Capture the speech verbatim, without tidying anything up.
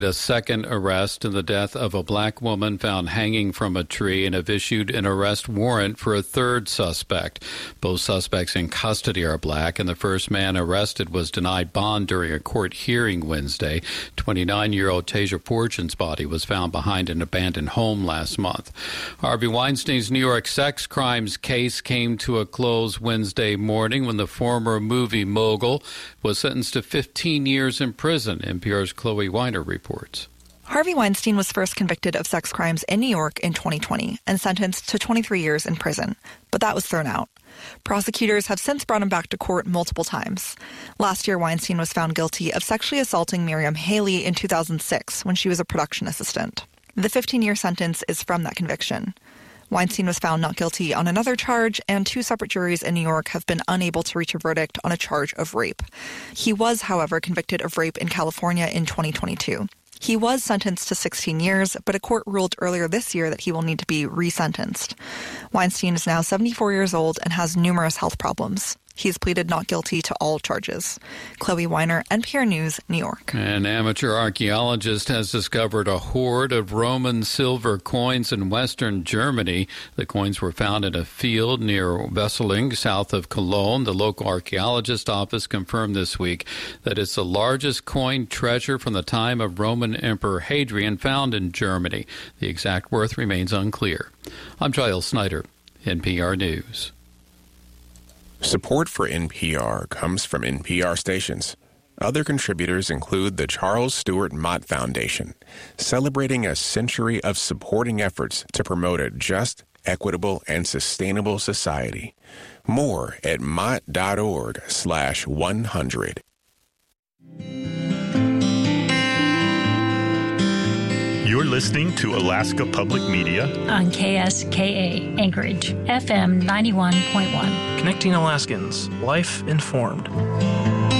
A second arrest in the death of a black woman found hanging from a tree and have issued an arrest warrant for a third suspect. Both suspects in custody are black, and the first man arrested was denied bond during a court hearing Wednesday. twenty-nine-year-old Tasia Fortune's body was found behind an abandoned home last month. Harvey Weinstein's New York sex crimes case came to a close Wednesday morning when the former movie mogul was sentenced to fifteen years in prison. N P R's Chloe Weiner reports. Harvey Weinstein was first convicted of sex crimes in New York in twenty twenty and sentenced to twenty-three years in prison, but that was thrown out. Prosecutors have since brought him back to court multiple times. Last year, Weinstein was found guilty of sexually assaulting Miriam Haley in two thousand six when she was a production assistant. The fifteen-year sentence is from that conviction. Weinstein was found not guilty on another charge, and two separate juries in New York have been unable to reach a verdict on a charge of rape. He was, however, convicted of rape in California in twenty twenty-two. He was sentenced to sixteen years, but a court ruled earlier this year that he will need to be resentenced. Weinstein is now seventy-four years old and has numerous health problems. He's pleaded not guilty to all charges. Chloe Weiner, N P R News, New York. An amateur archaeologist has discovered a hoard of Roman silver coins in western Germany. The coins were found in a field near Wesseling, south of Cologne. The local archaeologist office confirmed this week that it's the largest coin treasure from the time of Roman Emperor Hadrian found in Germany. The exact worth remains unclear. I'm Giles Snyder, N P R News. Support for N P R comes from N P R stations. Other contributors include the Charles Stewart Mott Foundation, celebrating a century of supporting efforts to promote a just, equitable, and sustainable society. More at mott.org slash 100. You're listening to Alaska Public Media on K S K A Anchorage, F M ninety-one point one. Connecting Alaskans, life informed.